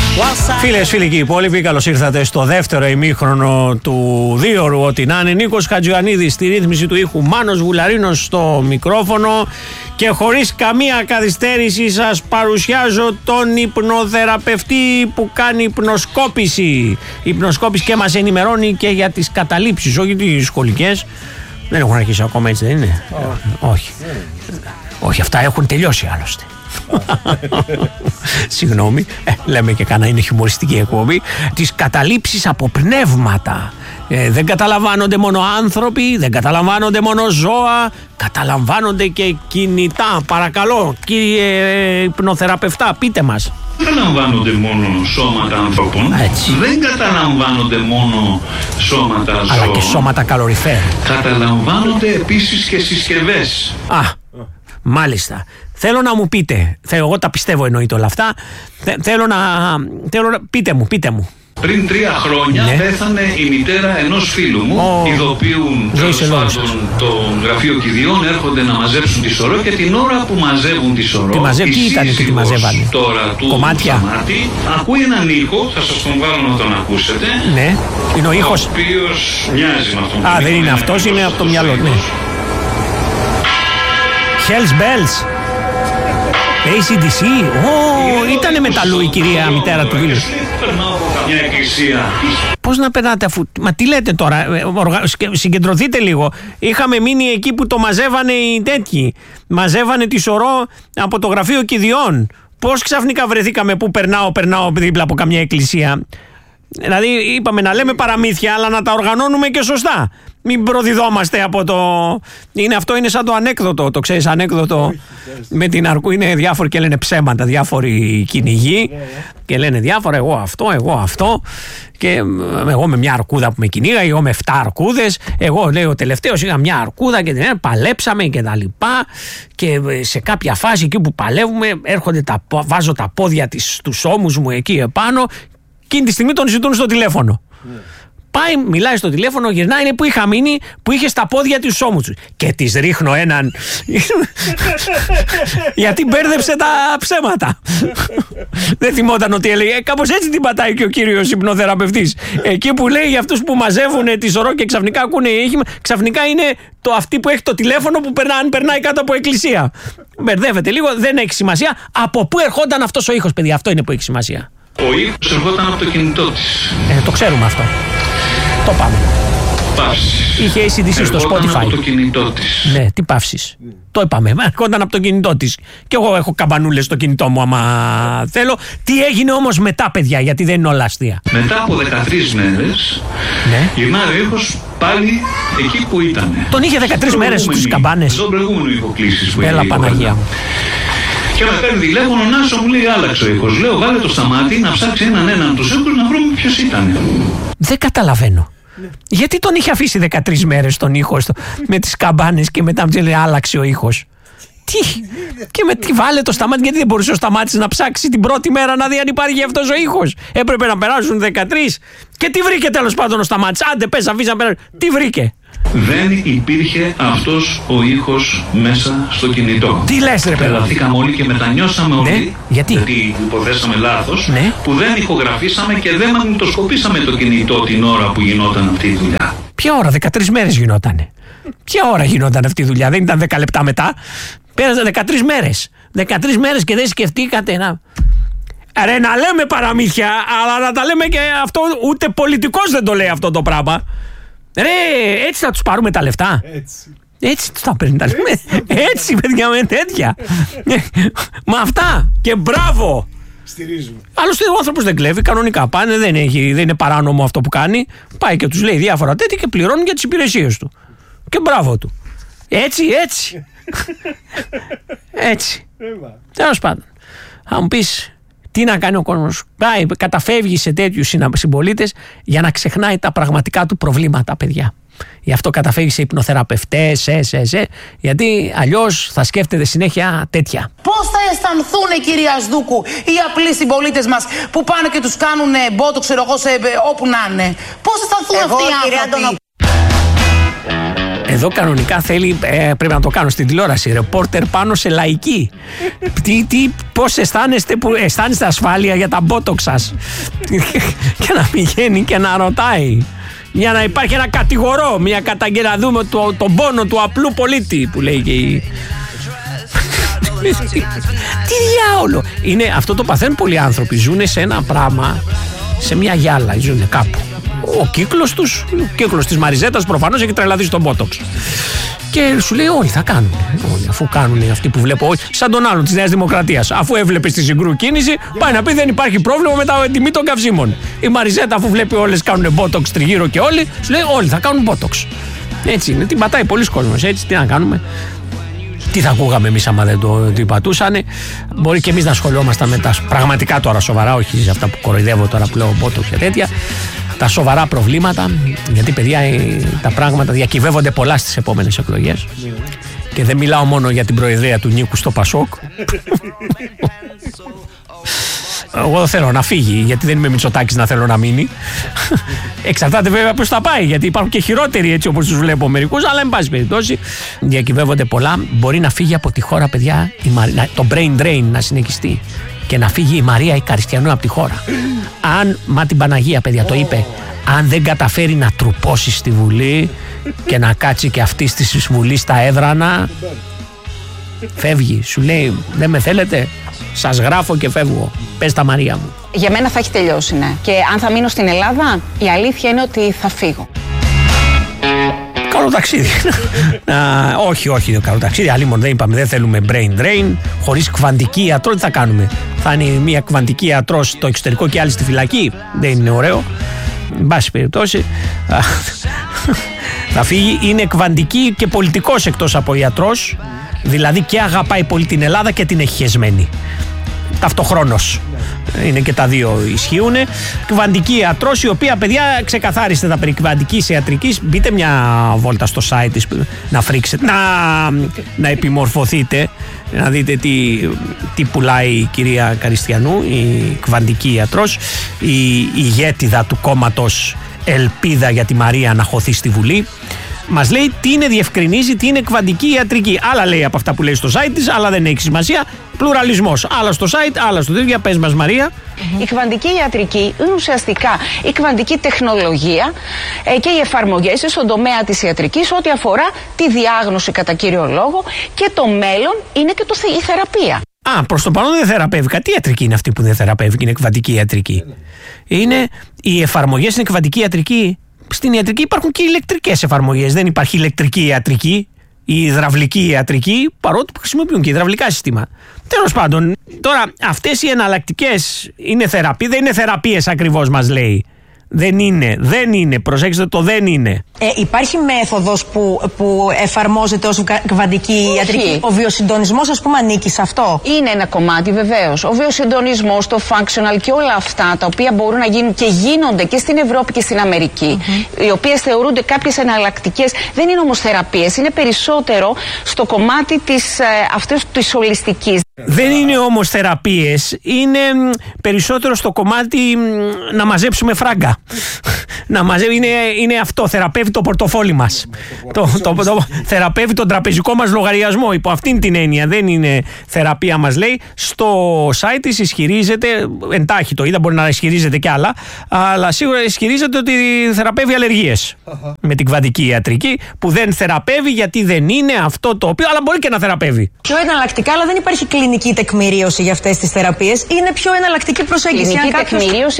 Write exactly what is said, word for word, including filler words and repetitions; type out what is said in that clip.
Φίλες, φίλοι και υπόλοιποι, καλώς ήρθατε στο δεύτερο ημίχρονο του δίωρου. Ό,τι να είναι. Νίκος Χατζιωαννίδης στη ρύθμιση του ήχου, Μάνος Βουλαρίνος στο μικρόφωνο. Και χωρίς καμία καθυστέρηση σας παρουσιάζω τον υπνοθεραπευτή που κάνει υπνοσκόπηση. Υπνοσκόπηση και μας ενημερώνει και για τις καταλήψεις, όχι τις σχολικές. Δεν έχουν αρχίσει ακόμα, έτσι δεν είναι? Oh. Όχι. Mm. Όχι, αυτά έχουν τελειώσει άλλωστε. Συγγνώμη, ε, λέμε και κανένα είναι χιουμοριστική εκπομπή. Τις καταλήψεις από πνεύματα. ε, Δεν καταλαμβάνονται μόνο άνθρωποι, δεν καταλαμβάνονται μόνο ζώα, καταλαμβάνονται και κινητά. Παρακαλώ κύριε ε, υπνοθεραπευτά, πείτε μας. Δεν καταλαμβάνονται μόνο σώματα ανθρώπων. Έτσι. Δεν καταλαμβάνονται μόνο σώματα ζώων. Αλλά και σώματα καλοριφέρ. Καταλαμβάνονται επίσης και συσκευές. Α, μάλιστα. Θέλω να μου πείτε, θέλω, εγώ τα πιστεύω εννοείται όλα αυτά. Θε, θέλω, να, θέλω να... Πείτε μου, πείτε μου. Πριν τρία χρόνια ναι. πέθανε η μητέρα ενός φίλου μου. Oh. Ειδοποιούν τέλος πάντων το γραφείο κηδιών, έρχονται να μαζέψουν τη σωρό και την ώρα που μαζεύουν τη σωρό. Τι μαζεύουν, τι ήταν και τη μαζεύανε? Τώρα του κομμάτια. Σταμάτη, ακούει έναν ήχο, θα σας τον βάλω να τον ακούσετε. Ναι, είναι ο ήχος. Ο οποίος μοιάζει με αυτόν. Α, δεν είναι αυτός, είναι από το μυαλό. Ναι. Hells Bells. έι σι ντι σι, oh, ήτανε μεταλλού η κυρία μητέρα του φίλου. Πώς να περνάτε αφού... Μα τι λέτε τώρα, συγκεντρωθείτε λίγο. Είχαμε μείνει εκεί που το μαζεύανε οι τέτοιοι. Μαζεύανε τη σωρό από το γραφείο κηδιών. Πώς ξαφνικά βρεθήκαμε που περνάω, περνάω δίπλα από καμιά εκκλησία? Δηλαδή είπαμε να λέμε παραμύθια, αλλά να τα οργανώνουμε και σωστά. Μην προδιδόμαστε από το... Είναι, αυτό είναι σαν το ανέκδοτο, το ξέρεις ανέκδοτο με την αρκού, είναι διάφοροι και λένε ψέματα, διάφοροι κυνηγοί και λένε διάφορα, εγώ αυτό, εγώ αυτό και εγώ με μια αρκούδα που με κυνήγα, εγώ με εφτά αρκούδες, εγώ λέω ο τελευταίος είχα μια αρκούδα και την παλέψαμε και τα λοιπά και σε κάποια φάση εκεί που παλεύουμε έρχονται τα, βάζω τα πόδια της, στους ώμους μου εκεί επάνω. Εκείνη τη στιγμή τον ζητούν στο τηλέφωνο. Yeah. Πάει, μιλάει στο τηλέφωνο, γυρνάει, είναι που είχα μείνει, που είχε στα πόδια της ώμου του. Και της ρίχνω έναν. Γιατί μπέρδεψε τα ψέματα. Δεν θυμόταν ότι έλεγε. Ε, κάπως έτσι την πατάει και ο κύριος υπνοθεραπευτής. Εκεί που λέει για αυτούς που μαζεύουν τη σωρό και ξαφνικά ακούνε ήχημα, ξαφνικά είναι το αυτή που έχει το τηλέφωνο που περνά, περνάει κάτω από εκκλησία. Μπερδεύεται λίγο, δεν έχει σημασία. Από πού ερχόταν αυτός ο ήχος, παιδιά, αυτό είναι που έχει σημασία. Ο ήχος ερχόταν από το κινητό της. Ε, το ξέρουμε αυτό. Το πάμε. Παύσεις. Είχε έι σι ντι σι στο Spotify. Ερχόταν από το κινητό της. Ναι, τι παύσεις. Mm. Το είπαμε. Ερχόταν από το κινητό της. Και εγώ έχω καμπανούλες στο κινητό μου άμα θέλω. Τι έγινε όμως μετά, παιδιά, γιατί δεν είναι όλα αστεία. Μετά από δεκατρείς μέρες ναι. γυρνάει ο ήχος πάλι εκεί που ήταν. Τον είχε δεκατρείς μέρες στους καμπάνες. Στον προηγούμενο ηχοκλήσεις που Έλα, Παναγία μου. Και με παίρνει τηλέφωνο, Νάσο μου λέει άλλαξε ο ήχος. Λέω βάλε το Σταμάτη να ψάξει έναν έναν τους ήχους να βρούμε ποιος ήταν. Δεν καταλαβαίνω. Ναι. Γιατί τον είχε αφήσει δεκατρείς μέρες τον ήχο στο, με τις καμπάνες και μετά μου λέει άλλαξε ο ήχος. Τι, και με τι βάλε το Σταμάτη, γιατί δεν μπορούσε ο Σταμάτης να ψάξει την πρώτη μέρα να δει αν υπάρχει αυτός ο ήχος? Έπρεπε να περάσουν δεκατρείς. Και τι βρήκε τέλος πάντων ο Σταμάτης? Άντε πες, αφήσα να περάσουν. Τι βρήκε? Δεν υπήρχε αυτός ο ήχος μέσα στο κινητό. Τι λες ρε παιδί? Τρελαθήκαμε όλοι και μετανιώσαμε όλοι. Ναι, γιατί? Γιατί υποθέσαμε λάθος, ναι. που δεν ηχογραφήσαμε και δεν μαγνητοσκοπήσαμε το κινητό την ώρα που γινόταν αυτή η δουλειά. Ποια ώρα? δεκατρείς μέρες γινότανε. Ποια ώρα γινόταν αυτή η δουλειά? Δεν ήταν δέκα λεπτά μετά. Πέρασαν δεκατρείς μέρες. δεκατρείς μέρες και δεν σκεφτήκατε να... Ρε να λέμε παραμύθια, αλλά να τα λέμε και αυτό, ούτε πολιτικός δεν το λέει αυτό το πράγμα. Ρε, έτσι θα τους πάρουμε τα λεφτά. Έτσι. Έτσι τους θα παίρνει τα λεφτά. Έτσι, παιδιά, με τέτοια. Με αυτά. Και μπράβο. Στηρίζουμε. Άλλωστε ο άνθρωπος δεν κλέβει, κανονικά πάνε, δεν, έχει, δεν είναι παράνομο αυτό που κάνει. Πάει και τους λέει διάφορα τέτοια και πληρώνουν για τις υπηρεσίες του. Και μπράβο του. Έτσι, έτσι. Έτσι. Τέλος πάντων. Θα μου πεις, τι να κάνει ο κόσμος? Πάει, καταφεύγει σε τέτοιους συμπολίτες για να ξεχνάει τα πραγματικά του προβλήματα, παιδιά. Γι' αυτό καταφεύγει σε υπνοθεραπευτές, σε, σε, σε, γιατί αλλιώς θα σκέφτεται συνέχεια τέτοια. Πώς θα αισθανθούν, κυρία Σδούκου, οι απλοί συμπολίτες μας που πάνε και τους κάνουν μπότο, ξέρω εγώ, σε, όπου να είναι? Πώς θα αισθανθούν αυτοί οι άνθρωποι? Εδώ κανονικά θέλει, ε, πρέπει να το κάνω στην τηλεόραση, ρεπόρτερ πάνω σε λαϊκή. τι, τι, πώς αισθάνεστε, που αισθάνεστε ασφάλεια για τα μπότοξ σας. Και να πηγαίνει και να ρωτάει. Για να υπάρχει ένα κατηγορό, μια καταγγελία, να δούμε το, τον πόνο του απλού πολίτη που λέει και η... Τι διάολο. Είναι, αυτό το παθαίνουν πολλοί άνθρωποι. Ζουνε σε ένα πράγμα, σε μια γυάλα, ζουνε κάπου. Ο κύκλος τους, ο κύκλος της Μαριζέτας προφανώς έχει τρελαθεί στον μπότοξ. Και σου λέει όλοι θα κάνουν. Όλοι, αφού κάνουν αυτοί που βλέπω, όλοι, σαν τον άλλον της Νέας Δημοκρατίας. Αφού έβλεπε στη συγκρού κίνηση, πάει να πει δεν υπάρχει πρόβλημα με τα τιμή των καυσίμων. Η Μαριζέτα, αφού βλέπει όλες κάνουν μπότοξ τριγύρω και όλοι, σου λέει όλοι θα κάνουν μπότοξ. Έτσι είναι, την πατάει πολλοί κόσμος. Έτσι, τι να κάνουμε. Τι θα ακούγαμε εμείς άμα δεν το την πατούσανε. Μπορεί και εμείς να ασχολιόμασταν με τα πραγματικά τώρα σοβαρά, όχι σε αυτά που κοροϊδεύω τώρα που λέω μπότοξ και τέτοια. Τα σοβαρά προβλήματα, γιατί παιδιά τα πράγματα διακυβεύονται πολλά στις επόμενες εκλογές. Και δεν μιλάω μόνο για την προεδρία του Νίκου στο Πασόκ. Εγώ θέλω να φύγει, γιατί δεν είμαι Μητσοτάκης να θέλω να μείνει. Εξαρτάται βέβαια πώς θα πάει, γιατί υπάρχουν και χειρότεροι έτσι όπως τους βλέπω μερικούς, αλλά εν πάση περιπτώσει διακυβεύονται πολλά. Μπορεί να φύγει από τη χώρα, παιδιά, η Μαρία, το brain drain να συνεχιστεί και να φύγει η Μαρία η Καριστιανού από τη χώρα. Αν, μα την Παναγία, παιδιά, το είπε, αν δεν καταφέρει να τρουπώσει στη Βουλή και να κάτσει και αυτή στη Βουλή στα έδρανα, φεύγει. Σου λέει, δεν με θέλετε, σας γράφω και φεύγω. Πες τα Μαρία μου. Για μένα θα έχει τελειώσει, ναι. Και αν θα μείνω στην Ελλάδα, η αλήθεια είναι ότι θα φύγω. Καλό ταξίδι. Α, όχι, όχι, καλό ταξίδι. Αλλήμον δεν είπαμε, δεν θέλουμε brain drain. Χωρίς κβαντική ιατρό, τι θα κάνουμε. Θα είναι μια κβαντική ιατρό στο εξωτερικό και άλλη στη φυλακή. Δεν είναι ωραίο. Εν πάση περιπτώσει, θα φύγει. Είναι κβαντική και πολιτικός εκτός από ιατρός. Δηλαδή και αγαπάει πολύ την Ελλάδα και την έχει χεσμένη. Ταυτοχρόνως. Είναι και τα δύο ισχύουν. Κβαντική ιατρός, η οποία, παιδιά, ξεκαθάριστε τα περί κβαντικής ιατρικής. Μπείτε μια βόλτα στο site της να φρίξετε, να, να επιμορφωθείτε, να δείτε τι, τι πουλάει η κυρία Καριστιανού, η κβαντική ιατρός, η ηγέτιδα του κόμματος Ελπίδα για τη Μαρία να χωθεί στη Βουλή. Μας λέει τι είναι, διευκρινίζει τι είναι κβαντική ιατρική. Άλλα λέει από αυτά που λέει στο site της, αλλά δεν έχει σημασία. Πλουραλισμός. Άλλα στο site, άλλα στο τέτοιο. Πες μας, Μαρία. Η κβαντική ιατρική είναι ουσιαστικά η κβαντική τεχνολογία ε, και οι εφαρμογές στον τομέα της ιατρικής ό,τι αφορά τη διάγνωση κατά κύριο λόγο, και το μέλλον είναι και το, η θεραπεία. Α, προς το παρόν δεν θεραπεύει. Τι ιατρική είναι αυτή που δεν θεραπεύει και είναι κβαντική ιατρική? Είναι οι εφαρμογές, είναι κβαντική ιατρική. Στην ιατρική υπάρχουν και ηλεκτρικές εφαρμογές. Δεν υπάρχει ηλεκτρική ιατρική ή υδραυλική ιατρική, παρότι χρησιμοποιούν και υδραυλικά συστήματα. Τέλος πάντων, τώρα αυτές οι εναλλακτικές είναι θεραπεία, δεν είναι θεραπείες ακριβώς, μας λέει. Δεν είναι, δεν είναι, προσέξτε το, δεν είναι. Ε, υπάρχει μέθοδος που, που εφαρμόζεται ως κβαντική ιατρική? Ο βιοσυντονισμός, ας πούμε, ανήκει σε αυτό? Είναι ένα κομμάτι, βεβαίως. Ο βιοσυντονισμός, το functional και όλα αυτά τα οποία μπορούν να γίνουν και γίνονται και στην Ευρώπη και στην Αμερική, mm-hmm. οι οποίες θεωρούνται κάποιες εναλλακτικές, δεν είναι όμως θεραπείες, είναι περισσότερο στο κομμάτι της, ε, αυτής της ολιστικής. Δεν είναι όμως θεραπείες, είναι περισσότερο στο κομμάτι να μαζέψουμε φράγκα. Να μαζεύει, είναι, είναι αυτό, θεραπεύει το πορτοφόλι μας. το, το, το, το, θεραπεύει τον τραπεζικό μας λογαριασμό. Υπό αυτήν την έννοια δεν είναι θεραπεία, μας λέει. Στο site της ισχυρίζεται, εντάχει το είδα, μπορεί να ισχυρίζεται κι άλλα, αλλά σίγουρα ισχυρίζεται ότι θεραπεύει αλλεργίες με την κβαντική ιατρική, που δεν θεραπεύει γιατί δεν είναι αυτό το οποίο, αλλά μπορεί και να θεραπεύει. Πιο εναλλακτικά, αλλά δεν υπάρχει κλινική τεκμηρίωση για αυτές τις θεραπείες. Είναι πιο εναλλακτική προσέγγιση. Κλινική τεκμηρίωση